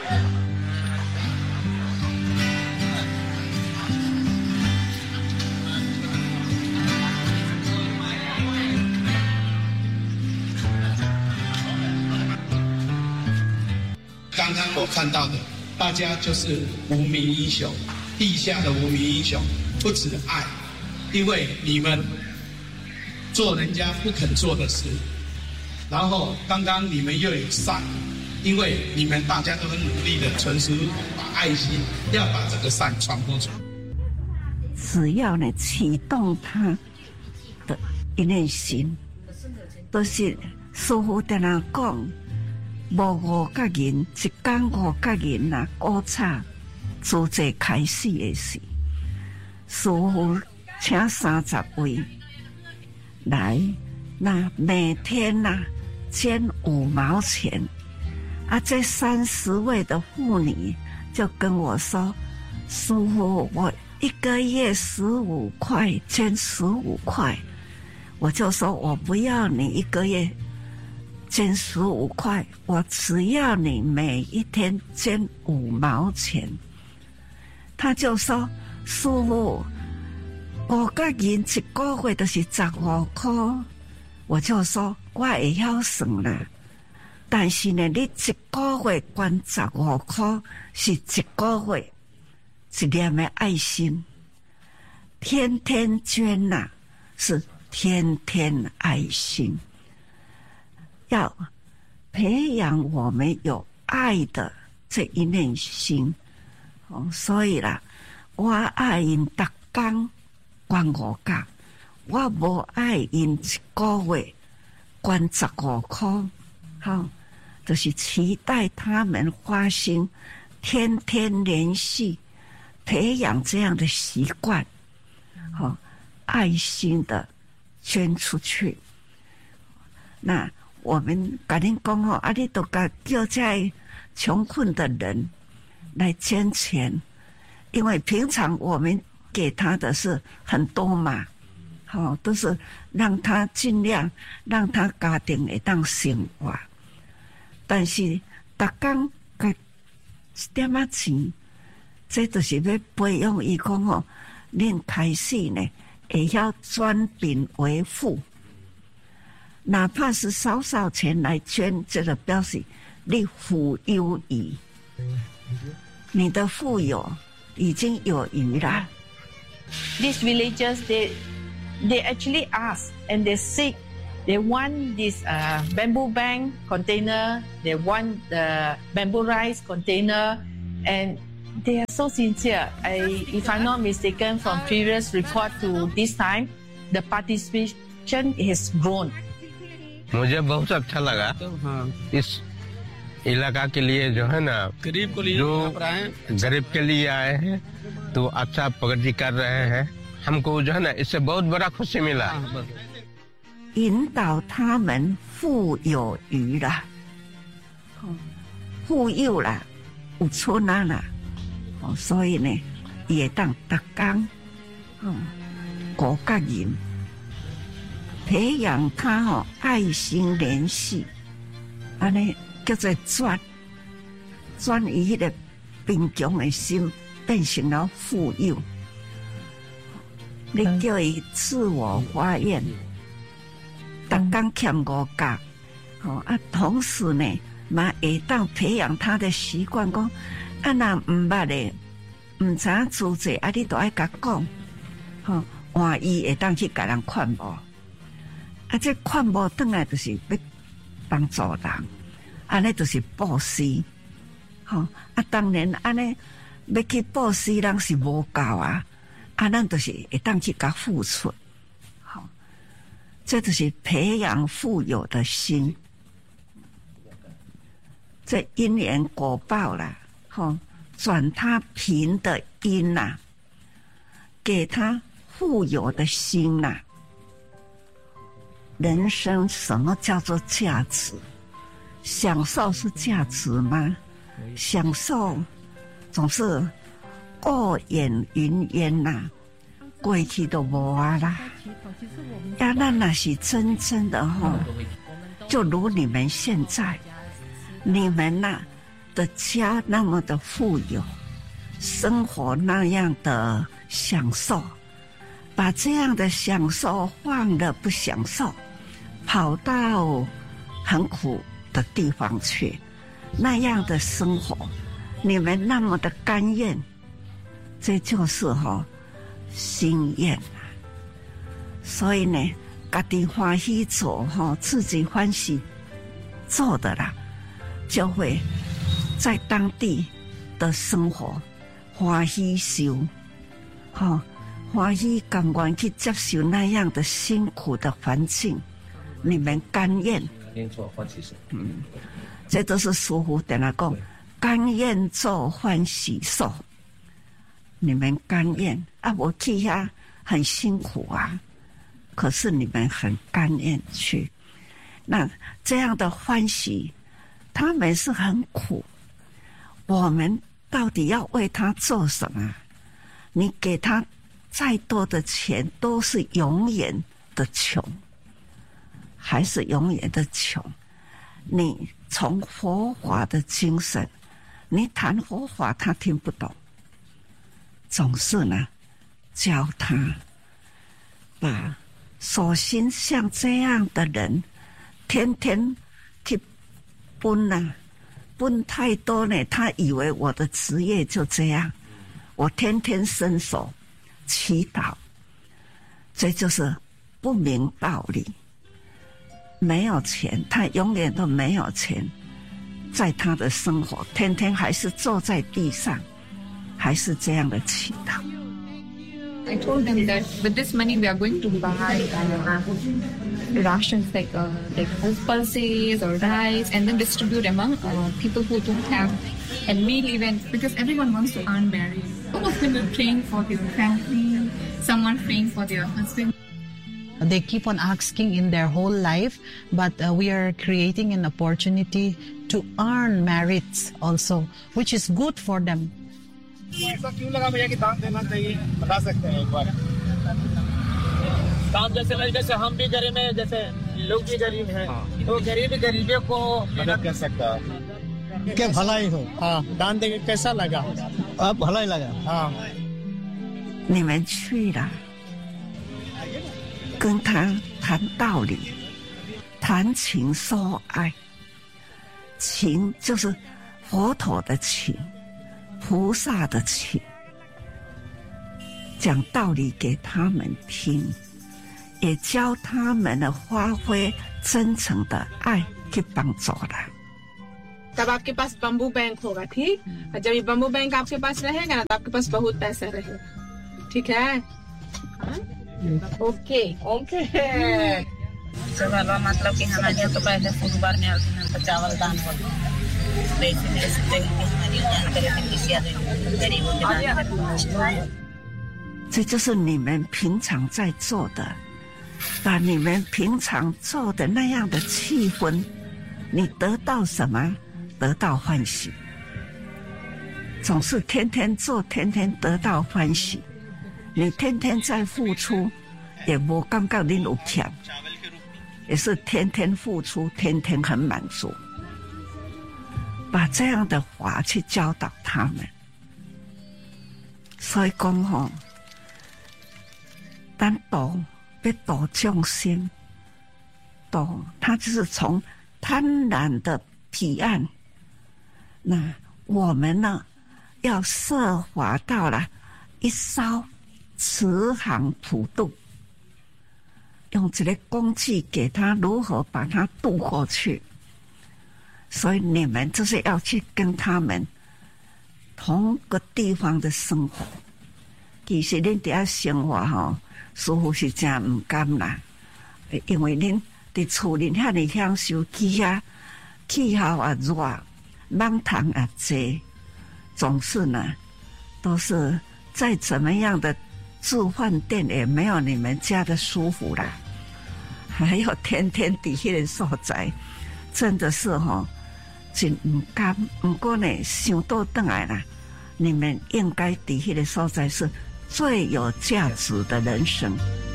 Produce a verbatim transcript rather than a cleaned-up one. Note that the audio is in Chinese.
刚刚我看到的，大家就是无名英雄，地下的无名英雄，不止爱，因为你们做人家不肯做的事，然后刚刚你们又有善，因为你们大家都很努力的存持把爱心，要把这个善传播出来。 只要你启动他的一念心，都是师父在那讲。无五个人，一天五个人啊，古早自这开始的时，师父请三十位来，那每天呐、啊、捐五毛钱，啊，这三十位的妇女就跟我说：“师父，我一个月十五块，捐十五块。”我就说：“我不要你一个月。”捐十五块，我只要你每一天捐五毛钱。他就说：“师父，五个人一个月就是十五块。”我就说：“我会晓算啦，但是呢，你一个月捐十五块，是一个月一念的爱心，天天捐呐、啊，是天天爱心。”要培养我们有爱的这一念心，哦，所以啦，我爱因逐天捐五角，我无爱因一个月捐十五块，好，就是期待他们发心，天天联系，培养这样的习惯，好，爱心的捐出去，那。我们跟您讲哦，啊，你都该叫在穷困的人来捐钱，因为平常我们给他的是很多嘛，好、哦，都是让他尽量让他家庭会当生活，但是逐天给一点仔钱，这就是要培养伊讲哦，恁开始呢会晓转贫为富。哪怕是少少钱来捐，这个表示你富有余，你的富有已经有余了。 These villagers, they they actually ask and they seek, they want this uh, bamboo bank container, they want the bamboo rice container, and they are so sincere. I, if I'm not mistaken, from previous report to this time, the participation has grown. मुझे बहुत अच्छा लगा इस इलाका के लिए जो है ना गरीब को लिए जो गरीब के लिए आए हैं तो अच्छा प्रगति कर रहे हैं हमको जो है ना इससे बहुत बड़ा खुशी मिला 引导他们富有余了，富有了，有村啊啦，所以呢也当逐天五个人。培养他哦爱心联系，安尼叫做转转移迄个贫穷的心，变成了富有。你叫伊自我发愿，逐天欠五角，哦啊，同时呢，嘛会当培养他的习惯，讲啊，若毋捌的，毋知影自济，啊，你都爱甲讲，吼，换伊会当去甲人劝无。啊，这劝无转来就是要帮助人，安尼就是布施，吼、哦、啊！当然，安尼要去布施人是无够啊，啊，咱就是会当去甲付出，好、哦，这就是培养富有的心，这因缘果报啦，吼、哦，转他贫的因呐、啊，给他富有的心呐、啊。人生什么叫做价值？享受是价值吗？享受总是过眼云烟呐、啊，过去都无啊啦。呀，那那是真正的哈、哦，就如你们现在，你们呐、啊， 的家那么的富有，生活那样的享受，把这样的享受忘了不享受，跑到很苦的地方去，那样的生活，你们那么的甘愿，这就是哈、哦、心愿啊。所以呢，家己欢喜做哈，自己欢喜做的啦，就会在当地的生活欢喜受，哈，欢喜甘愿去接受那样的辛苦的环境，你们甘愿。 没错，欢喜受。 嗯，这都是师父跟他讲，甘愿做欢喜受。你们甘愿啊，我去呀很辛苦啊，可是你们很甘愿去。那这样的欢喜，他们是很苦，我们到底要为他做什么？你给他再多的钱，都是永远的穷，还是永远的穷。你从佛法的精神，你谈佛法他听不懂，总是呢教他把手心像这样的人，天天去奔啊，奔太多呢，他以为我的职业就这样，我天天伸手祈祷，这就是不明道理。没有钱，他永远都没有钱，在他的生活，天天还是坐在地上，还是这样的祈祷。 I told them that with this money we are going to buy uh, rations like uh, like pulses or rice and then distribute among uh, people who don't have and meal events because everyone wants to earn married. Some of them are praying for their family, someone praying for their husband. They keep on asking in their whole life, but uh, we are creating an opportunity to earn merits also, which is good for them. ऐसा क्यों लगा भैया कि दान देना चाहिए, बता सकते हैं एक बार? दान जैसे जैसे हम भी गरीब हैं, जैसे लोग भी गरीब हैं, तो गरीब गरीबों को मदद कर सकता है। क्या भलाई हो? हाँ, दान देके कैसा लगा? अब भलाई लगा। हाँ। 你们去了，跟他谈道理，谈情说爱。情就是佛陀的情。菩萨的情，讲道理给他们听，也教他们的发挥真诚的爱去帮助他。 तब आपके पास बम्बू बैंक होगा, ठीक? और जब ये बम्बू बैंक आपके पास रहेगा ना, तो आपके पास बहुत पैसा रहेगा, ठीक है? Okay okay. मतलब कि हमारे यहाँ तो पहले फुटबाल में तो चावल दान होता है। 这就是你们平常在做的，把你们平常做的那样的气氛，你得到什么？得到欢喜。总是天天做，天天得到欢喜。你天天在付出，也无感觉你有欠，也是天天付出，天天很满足。把这样的话去教导他们，所以讲吼，咱度要度众生，度他就是从贪婪的彼岸，那我们呢要设法到了一艘慈航普渡，用这个工具给他如何把它渡过去。所以你们就是要去跟他们同个地方的生活。其实恁伫遐生活吼，似乎是真唔甘啦，因为恁伫厝里遐尼享受气啊，气候啊热，忙堂啊济，总是呢都是再怎么样的住饭店也没有你们家的舒服啦。还有天天伫迄个所在，真的是吼。真唔甘，不过呢，想倒转来啦，你们应该伫迄个所在是最有价值的人生。